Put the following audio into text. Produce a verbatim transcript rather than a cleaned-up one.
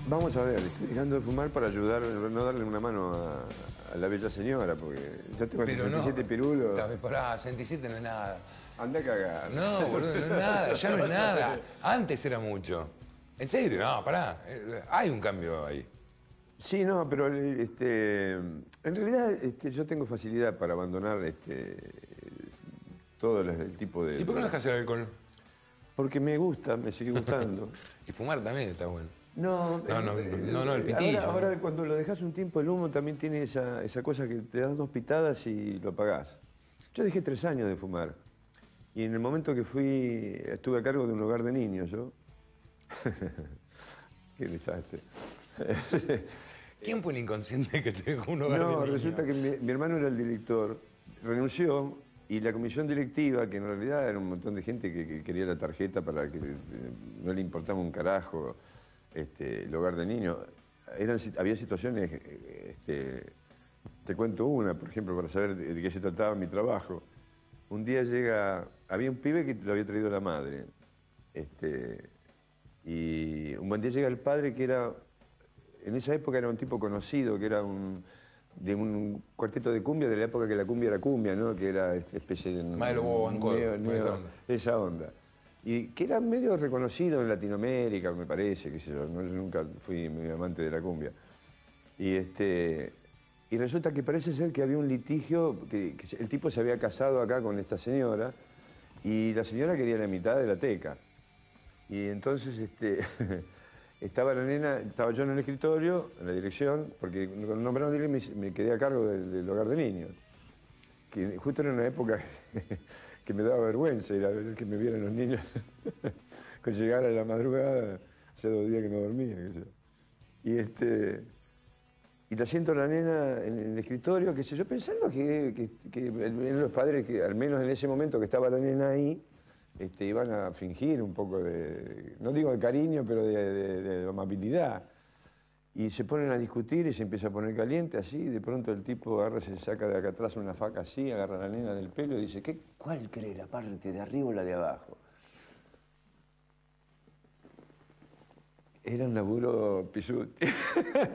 Vamos a ver, estoy dejando de fumar para ayudar, no darle una mano a, a la bella señora, porque ya tengo Pero sesenta y siete no, pirulos. está- Pará, sesenta y siete no es nada. Anda a cagar. No, boludo, no es nada, ya no es nada. Antes era mucho. En serio, no, pará. eh, Hay un cambio ahí. Sí, no, pero este, en realidad este, yo tengo facilidad para abandonar este, todo el, el tipo de... ¿Y por qué no dejas el alcohol? Porque me gusta, me sigue gustando. Y fumar también está bueno. No, No, no, eh, no, no, el eh, pitillo. Ahora, ahora cuando lo dejas un tiempo, el humo también tiene esa, esa cosa que te das dos pitadas y lo apagás. Yo dejé tres años de fumar. Y en el momento que fui, estuve a cargo de un hogar de niños, yo. Qué desastre. ¿Quién fue el inconsciente que te dejó un hogar No, de niños? resulta que mi, mi hermano era el director, renunció y la comisión directiva, que en realidad era un montón de gente que, que quería la tarjeta para que eh, no le importaba un carajo este, el hogar de niños, eran, había situaciones, eh, este, te cuento una, por ejemplo, para saber de, de qué se trataba mi trabajo. Un día llega, había un pibe que lo había traído la madre, este, y un buen día llega el padre que era, en esa época era un tipo conocido, que era un, de un cuarteto de cumbia, de la época que la cumbia era cumbia, ¿no? Que era esta especie de... Más de los Bobos Bancodo, neo- con neo- esa onda. esa onda. Y que era medio reconocido en Latinoamérica, me parece, qué sé yo, no, yo nunca fui muy amante de la cumbia. Y, este, y resulta que parece ser que había un litigio, que, que el tipo se había casado acá con esta señora, y la señora quería la mitad de la teca. Y entonces este, estaba la nena, estaba yo en el escritorio, en la dirección, porque cuando nombraron dile me, me quedé a cargo del, del hogar de niños. Que justo era una época que me daba vergüenza ir a ver que me vieran los niños. Con llegar a la madrugada, hace dos días que no dormía, qué sé yo. Y este. Y la siento a la nena en el escritorio, qué sé yo, pensando que, que, que los padres, que al menos en ese momento que estaba la nena ahí, este, iban a fingir un poco de, no digo de cariño, pero de, de, de amabilidad. Y se ponen a discutir y se empieza a poner caliente así, y de pronto el tipo agarra, se saca de acá atrás una faca así, agarra a la nena del pelo y dice, ¿qué, ¿cuál cree la parte de arriba o la de abajo? Era un laburo pisuti.